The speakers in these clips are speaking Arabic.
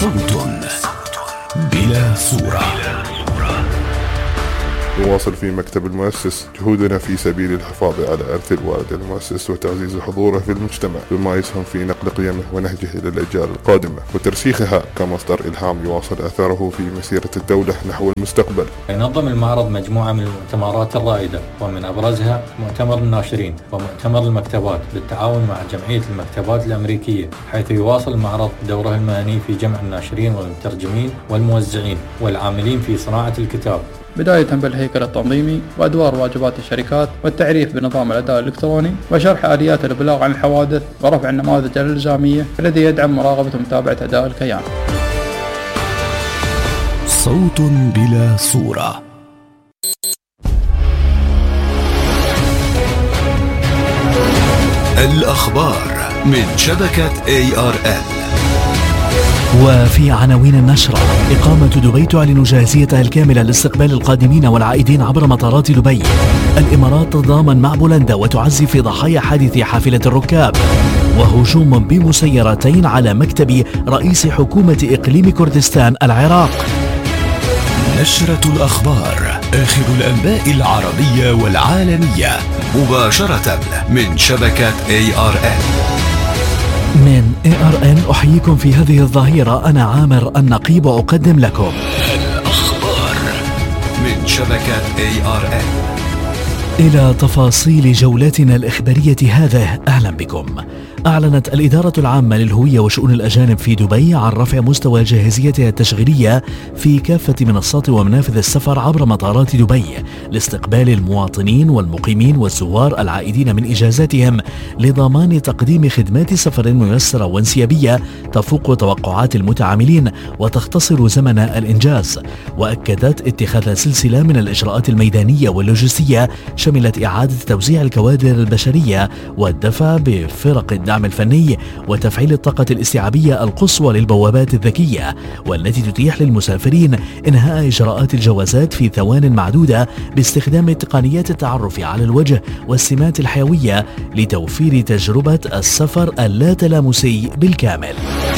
صوت بلا صورة. نواصل في مكتب المؤسس جهودنا في سبيل الحفاظ على إرث الوالد المؤسس وتعزيز حضوره في المجتمع بما يسهم في نقل قيمه ونهجه إلى الأجيال القادمة وترسيخها كمصدر إلهام يواصل أثره في مسيرة الدولة نحو المستقبل. ينظم المعرض مجموعة من المؤتمرات الرائدة ومن أبرزها مؤتمر الناشرين ومؤتمر المكتبات بالتعاون مع جمعية المكتبات الأمريكية، حيث يواصل المعرض دوره المهني في جمع الناشرين والمترجمين والموزعين والعاملين في صناعة الكتاب، بداية بالهيكل التنظيمي وأدوار واجبات الشركات والتعريف بنظام الأداء الإلكتروني وشرح آليات الإبلاغ عن الحوادث ورفع النماذج الإلزامية الذي يدعم مراقبة ومتابعة أداء الكيان. صوت بلا صورة. الأخبار من شبكة ARN. وفي عناوين النشرة: إقامة دبي تعلن جاهزيتها الكاملة لاستقبال القادمين والعائدين عبر مطارات دبي. الإمارات تتضامن مع بولندا وتعزي في ضحايا حادث حافلة الركاب. وهجوم بمسيرتين على مكتب رئيس حكومة إقليم كردستان العراق. نشرة الأخبار، آخر الأنباء العربية والعالمية مباشرة من شبكة ARN. من ARN أحييكم في هذه الظهيرة، أنا عامر النقيب وأقدم لكم الأخبار من شبكة ARN. إلى تفاصيل جولتنا الإخبارية هذه، أهلا بكم. أعلنت الإدارة العامة للهوية وشؤون الأجانب في دبي عن رفع مستوى جاهزيتها التشغيلية في كافة منصات ومنافذ السفر عبر مطارات دبي لاستقبال المواطنين والمقيمين والزوار العائدين من إجازاتهم لضمان تقديم خدمات سفر ميسرة وانسيابية تفوق توقعات المتعاملين وتختصر زمن الإنجاز. وأكدت اتخاذ سلسلة من الإجراءات الميدانية واللوجستية شملت إعادة توزيع الكوادر البشرية والدفع بفرق الدعم الفني وتفعيل الطاقة الاستيعابية القصوى للبوابات الذكية، والتي تتيح للمسافرين إنهاء إجراءات الجوازات في ثوان معدودة باستخدام تقنيات التعرف على الوجه والسمات الحيوية لتوفير تجربة السفر اللا تلامسي بالكامل.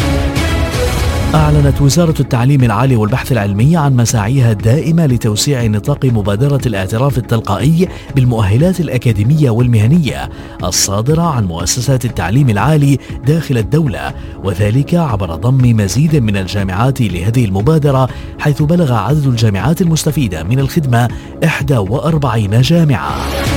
أعلنت وزارة التعليم العالي والبحث العلمي عن مساعيها الدائمة لتوسيع نطاق مبادرة الاعتراف التلقائي بالمؤهلات الأكاديمية والمهنية الصادرة عن مؤسسات التعليم العالي داخل الدولة، وذلك عبر ضم مزيد من الجامعات لهذه المبادرة، حيث بلغ عدد الجامعات المستفيدة من الخدمة 41 جامعة.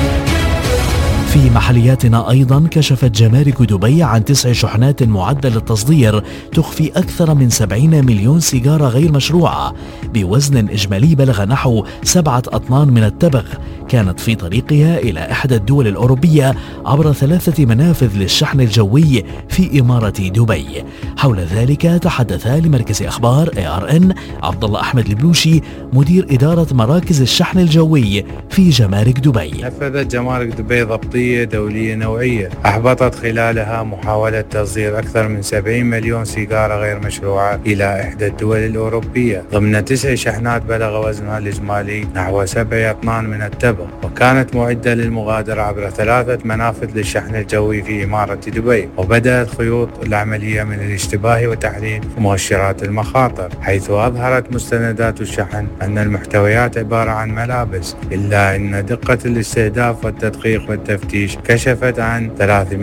في محلياتنا أيضا، كشفت جمارك دبي عن 9 شحنات معدة للتصدير تخفي أكثر من 70 مليون سيجارة غير مشروعة بوزن إجمالي بلغ نحو 7 أطنان من التبغ، كانت في طريقها إلى إحدى الدول الأوروبية عبر 3 منافذ للشحن الجوي في إمارة دبي. حول ذلك تحدث لمركز أخبار ARN عبد الله أحمد البلوشي، مدير إدارة مراكز الشحن الجوي في جمارك دبي. نفذت جمارك دبي ضبطية دولية نوعية أحبطت خلالها محاولة تصدير أكثر من 70 مليون سيجارة غير مشروعة إلى إحدى الدول الأوروبية ضمن 9 شحنات بلغ وزنها الإجمالي نحو 7 أطنان من التبغ، وكانت معدة للمغادرة عبر 3 منافذ للشحن الجوي في إمارة دبي. وبدأت خيوط العملية من الاشتباه وتحليل مؤشرات المخاطر، حيث أظهرت مستندات الشحن أن المحتويات عبارة عن ملابس، إلا أن دقة الاستهداف والتدقيق والتفتيش كشفت عن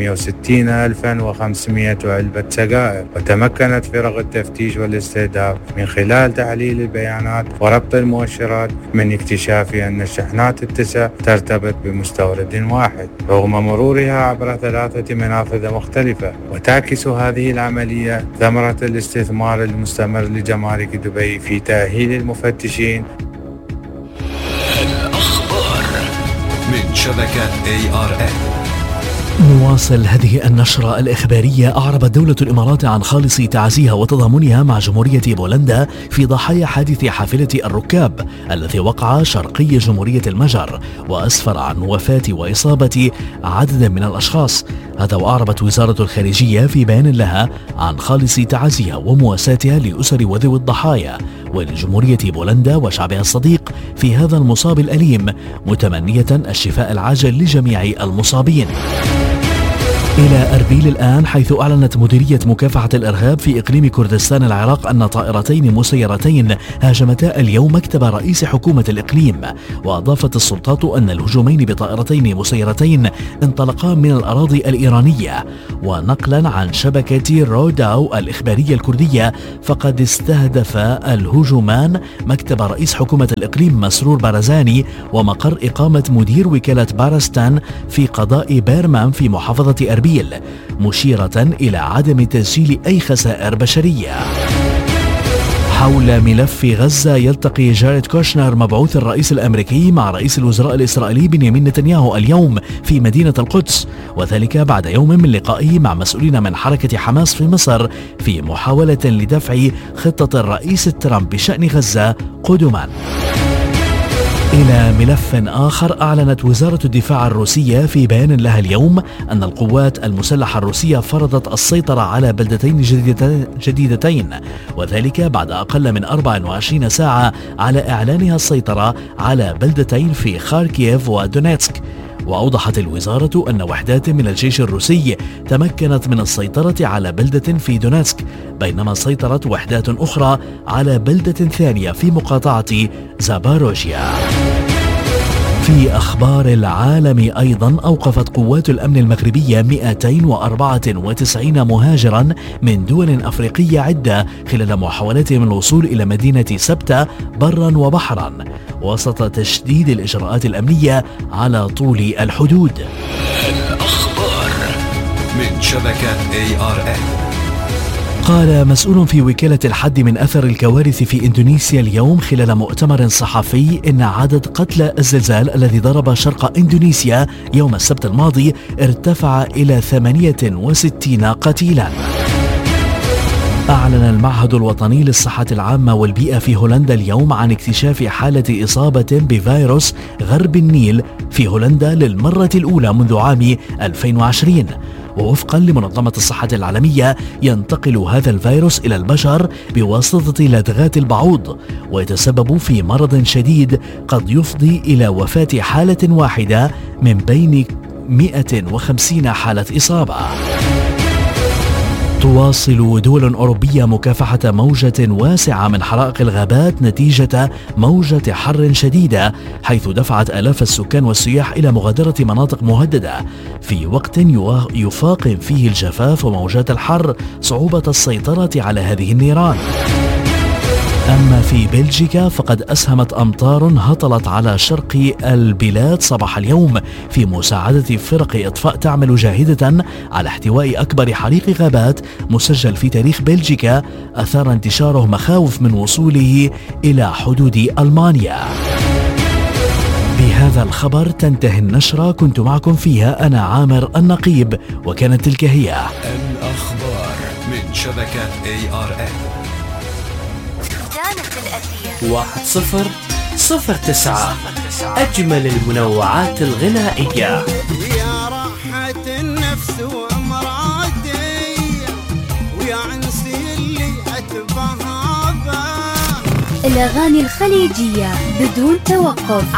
360,500 علبة سجائر. وتمكنت فرق التفتيش والاستهداف من خلال تحليل البيانات وربط المؤشرات من اكتشاف أن الشحنات ال9 ترتبط بمستورد واحد رغم مرورها عبر 3 منافذ مختلفة. وتعكس هذه العملية ثمرة الاستثمار المستمر لجمارك دبي في تأهيل المفتشين. الأخبار من شبكة ARN. نواصل هذه النشرة الإخبارية. أعربت دولة الإمارات عن خالص تعازيها وتضامنها مع جمهورية بولندا في ضحايا حادث حافلة الركاب الذي وقع شرقي جمهورية المجر وأسفر عن وفاة وإصابة عدد من الأشخاص. هذا وأعربت وزارة الخارجية في بيان لها عن خالص تعازيها ومواساتها لأسر وذوي الضحايا ولجمهورية بولندا وشعبها الصديق في هذا المصاب الأليم، متمنية الشفاء العاجل لجميع المصابين. إلى أربيل الآن، حيث أعلنت مديرية مكافحة الإرهاب في إقليم كردستان العراق أن طائرتين مسيرتين هاجمتا اليوم مكتب رئيس حكومة الإقليم. وأضافت السلطات أن الهجومين بطائرتين مسيرتين انطلقا من الأراضي الإيرانية. ونقلا عن شبكة روداو الإخبارية الكردية، فقد استهدف الهجومان مكتب رئيس حكومة الإقليم مسرور بارزاني ومقر إقامة مدير وكالة بارستان في قضاء بيرمان في محافظة أربيل، مشيرة إلى عدم تسجيل أي خسائر بشرية. حول ملف غزة، يلتقي جاريد كوشنر مبعوث الرئيس الأمريكي مع رئيس الوزراء الإسرائيلي بنيامين نتنياهو اليوم في مدينة القدس، وذلك بعد يوم من لقائه مع مسؤولين من حركة حماس في مصر في محاولة لدفع خطة الرئيس ترامب بشأن غزة قدما. إلى ملف آخر، أعلنت وزارة الدفاع الروسية في بيان لها اليوم أن القوات المسلحة الروسية فرضت السيطرة على بلدتين جديدتين، وذلك بعد أقل من 24 ساعة على إعلانها السيطرة على بلدتين في خاركييف ودونيتسك. وأوضحت الوزارة أن وحدات من الجيش الروسي تمكنت من السيطرة على بلدة في دونيتسك، بينما سيطرت وحدات أخرى على بلدة ثانية في مقاطعة زاباروجيا. في أخبار العالم أيضا، أوقفت قوات الأمن المغربية 294 مهاجرا من دول أفريقية عدة خلال محاولتهم الوصول إلى مدينة سبتة برا وبحرا، وسط تشديد الإجراءات الأمنية على طول الحدود. الأخبار من شبكة ARN. قال مسؤول في وكالة الحد من أثر الكوارث في إندونيسيا اليوم خلال مؤتمر صحفي إن عدد قتلى الزلزال الذي ضرب شرق إندونيسيا يوم السبت الماضي ارتفع إلى 68 قتيلا. أعلن المعهد الوطني للصحة العامة والبيئة في هولندا اليوم عن اكتشاف حالة إصابة بفيروس غرب النيل في هولندا للمرة الأولى منذ عام 2020. ووفقا لمنظمة الصحة العالمية، ينتقل هذا الفيروس إلى البشر بواسطة لدغات البعوض، ويتسبب في مرض شديد قد يفضي إلى وفاة حالة واحدة من بين 150 حالة إصابة. تواصل دول أوروبية مكافحة موجة واسعة من حرائق الغابات نتيجة موجة حر شديدة، حيث دفعت آلاف السكان والسياح إلى مغادرة مناطق مهددة في وقت يفاقم فيه الجفاف وموجات الحر صعوبة السيطرة على هذه النيران. أما في بلجيكا، فقد أسهمت أمطار هطلت على شرق البلاد صباح اليوم في مساعدة فرق إطفاء تعمل جاهدة على احتواء أكبر حريق غابات مسجل في تاريخ بلجيكا، أثار انتشاره مخاوف من وصوله إلى حدود ألمانيا. بهذا الخبر تنتهي النشرة، كنت معكم فيها أنا عامر النقيب، وكانت تلك هي الأخبار من شبكة ARN. 1009 أجمل المنوعات الغنائية. يا راحة النفس وأمراضي ويا عنسي اللي أتبهى. الأغاني الخليجية بدون توقف.